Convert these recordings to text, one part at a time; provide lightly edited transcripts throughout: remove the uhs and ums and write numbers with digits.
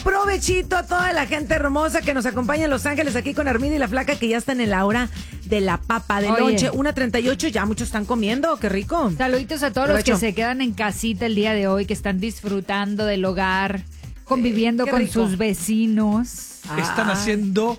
provechito a toda la gente hermosa que nos acompaña en Los Ángeles aquí con Armida y la Flaca, que ya están en la hora de la papa de noche. 1:38, ya muchos están comiendo, qué rico. Saluditos a todos los que se quedan en casita el día de hoy, que están disfrutando del hogar, conviviendo con sus vecinos. Están haciendo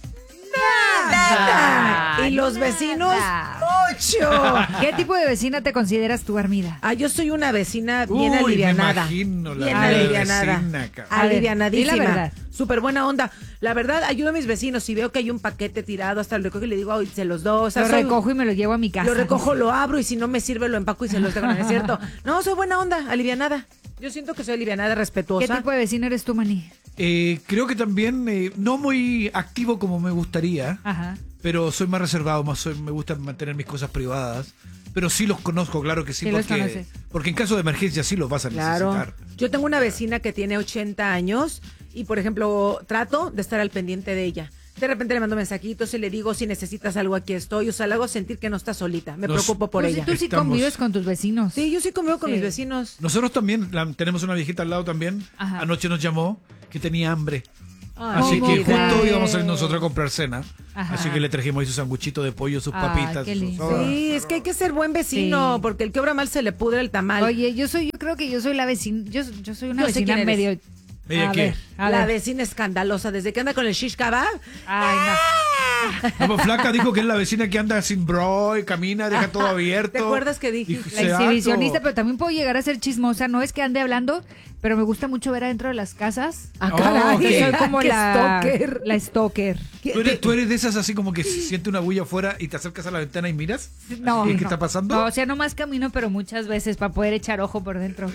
nada. Y los vecinos, mucho. ¿Qué tipo de vecina te consideras tú, Armida? Yo soy una vecina bien alivianada. Me imagino la bien alivianada. vecina, alivianadísima. Di la verdad. Súper buena onda. La verdad, ayudo a mis vecinos. Si veo que hay un paquete tirado, hasta lo recojo y le digo, se los doy. O sea, lo recojo y me lo llevo a mi casa. Lo recojo, lo abro y si no me sirve, lo empaco y se los dejo. ¿No es cierto? No, soy buena onda, alivianada. Yo siento que soy alivianada, respetuosa. ¿Qué tipo de vecino eres tú, Maní? Creo que también no muy activo como me gustaría. Ajá. Pero soy más reservado, me gusta mantener mis cosas privadas. Pero sí los conozco, claro que sí, porque en caso de emergencia sí los vas a necesitar. Yo tengo una vecina que tiene 80 años y, por ejemplo, trato de estar al pendiente de ella. De repente le mando mensajitos y le digo, si necesitas algo, aquí estoy. O sea, le hago sentir que no está solita. Me preocupo por ella. Tú sí convives con tus vecinos. Sí, yo sí convivo con mis vecinos. Nosotros también, tenemos una viejita al lado también. Ajá. Anoche nos llamó que tenía hambre. Así que justo íbamos a salir nosotros a comprar cena. Ajá. Así que le trajimos ahí su sanguchito de pollo, sus papitas. Sí, es que hay que ser buen vecino, porque el que obra mal se le pudre el tamal. Oye, yo creo que yo soy la vecina, yo soy una vecina medio... ¿Media qué? La vecina escandalosa, desde que anda con el shish kebab. Ay, no. No, pues Flaca dijo que es la vecina que anda sin bro y camina, deja todo abierto. ¿Te acuerdas que dije? La exhibicionista, pero también puedo llegar a ser chismosa. No es que ande hablando, pero me gusta mucho ver adentro de las casas. Caray, soy como la stalker. La stalker. ¿Tú eres de esas así como que siente una bulla afuera y te acercas a la ventana y miras? No. ¿Qué está pasando? No, o sea, nomás camino, pero muchas veces para poder echar ojo por dentro.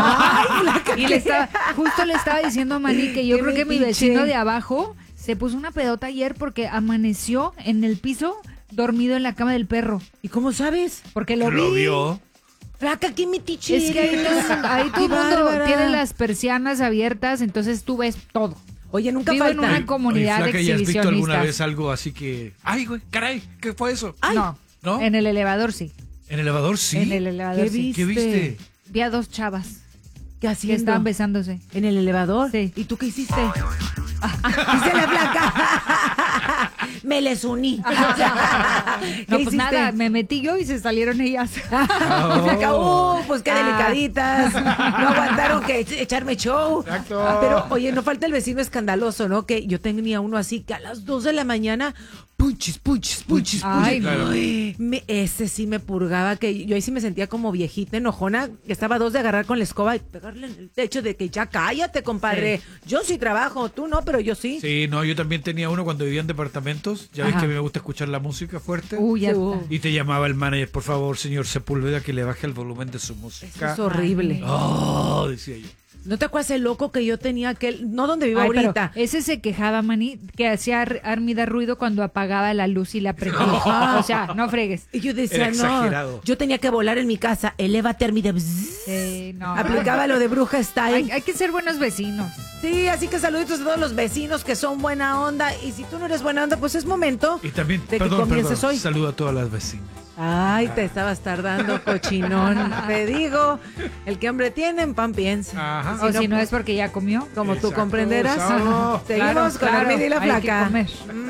Ay, y justo le estaba diciendo a Mani que yo creo que mi vecino de abajo se puso una pedota ayer porque amaneció en el piso dormido en la cama del perro. ¿Y cómo sabes? Porque lo vio. Flaca, aquí mi tiche. Es que ahí todo el mundo tiene las persianas abiertas, entonces tú ves todo. Oye, nunca Vivo falta. en una comunidad de exhibicionistas. ¿Has visto alguna vez algo así que... Ay, güey, caray, ¿qué fue eso? Ay. No, en el elevador sí. ¿En el elevador sí? En el elevador sí. ¿Qué viste? Vi a dos chavas. ¿Qué haciendo? Que estaban besándose. ¿En el elevador? Sí. ¿Y tú qué hiciste? Dice la Flaca. Me les uní. No, pues nada, me metí yo y se salieron ellas. Flaca, pues qué delicaditas. No aguantaron que echarme show. Exacto. Pero, oye, no falta el vecino escandaloso, ¿no? Que yo tenía uno así que a las 2 de la mañana... Punchis. Ay, claro. Ese sí me purgaba, que yo ahí sí me sentía como viejita, enojona. Estaba a 2 de agarrar con la escoba y pegarle en el techo de que ya cállate, compadre. Sí. Yo sí trabajo, tú no, pero yo sí. Sí, no, yo también tenía uno cuando vivía en departamentos. Ya ves que a mí me gusta escuchar la música fuerte. Ya está. Y te llamaba el manager, por favor, señor Sepúlveda, que le baje el volumen de su música. Eso es horrible. Oh, decía yo. ¿No te acuerdas el loco que yo tenía aquel? No donde vivo ahorita. Ese se quejaba, Mani, que hacía Armida ruido cuando apagaba la luz y la prendía. O sea, no fregues. Y yo decía, era exagerado. Yo tenía que volar en mi casa. Elévate, Armida. No. Aplicaba lo de bruja style. Hay que ser buenos vecinos. Sí, así que saluditos a todos los vecinos que son buena onda. Y si tú no eres buena onda, pues es momento y también, de que comiences hoy. Saludo a todas las vecinas. Ay, te estabas tardando, cochinón. Te digo, el que hambre tiene, en pan piensa. Ajá. Si no es porque ya comió. Como tú comprenderás. Seguimos con Armida y la Flaca. Hay que comer.